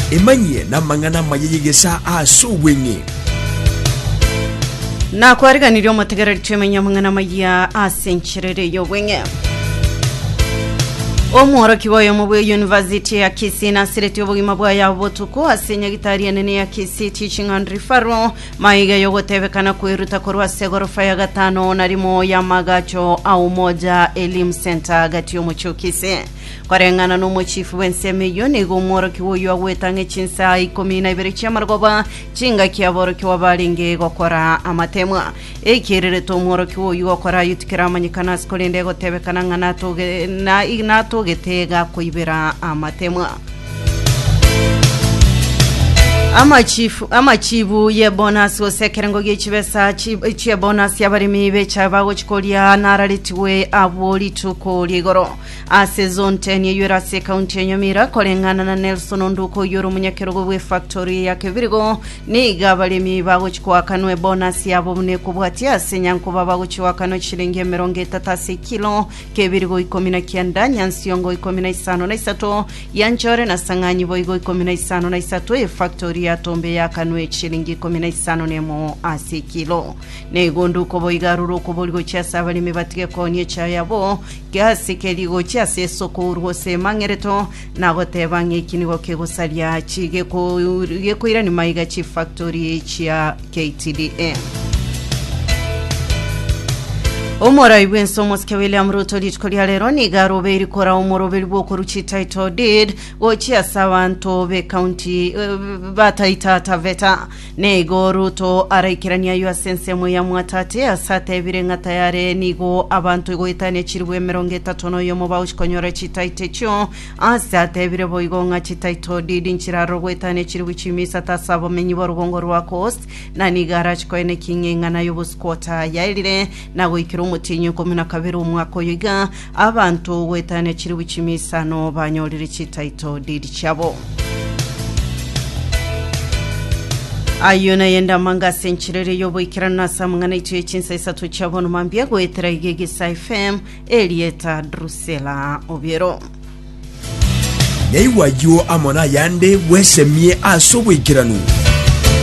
emanye na mangana mayegesa asobwenye na kwariganiryo mutegereri twemenya mangana maya asencherere yobwenye Omworo kiboyo mu University ya Kisii na sireti obugima bwa yabo tuko asenya gitari nene ya Kisii Teaching and Referral maiga yogotebekana kwiruta korwa segorofa ya gatano narimo ya magacho au moja Elim Center gati omucho Kisii kwarengana no muchifu wenseme yone go mworo kiboyo awetange chinsa 12 chamargoba chinga kiaboro kiwabalinge gokora amatemwa ekirere to mworo kiboyo gokora yutikira manyikana skolende gotebekana ngana toge na ignato getega kuibera amatemwa amachibu ye bonus osekerengo gechibesa chi bonus yabarimi becha bago chikolia naralitiwe aboli tuko ligoro a season 10 yurase county nyamira kolengana na Nelson Nduko yoro munyakerogo we factory ya Kevirigo ni gabalimi bago chikwakanwe bonus yabo mune kubwatia senyanko bago chiwakano chilingi 30 kilo Kevirigo 19 nyansiyongo 13 yanchore na sanganyi boigo 13 e factory ya tombe ya kanwe chilingi 15 nemo asi kilo negondu ko boigaruro ko boligo chasa bali mebatike konye cha yabo gasi keligo chase sokuru se mangereto na gotebange kinigo kegosalia chige ko yeko irani maiga chi factory chia KTDM Omora ibenso moske William Ruto litkolia lero ni garo beri kora omoro beri boko ruchi title deed wochi asawanto be county bataita taveta nego Ruto araikirania yo asensemo ya mwatate asate birenga tayare nigo abantu igoitane chirwe 30 yo mobauch konyora chitaite cho asate bire boigonga chitaito deed nchiraro goitane chirwe chimisa tasabo menyi borugongo rwa coast na ni garage ko ene kingenga na yo buskota yairire na goikiro mutinyo komuna kabero umwako yiga abantu wetane chiri wichimisano banyorire chitaito didi chabo ayona yenda manga senchirere yobo ikirana samngana ituye chinsa isatu chabo no mambia goetera igege FM Elieta Drusela Obiero Yaiwa yo amona yande wesemie asobwe ikiranu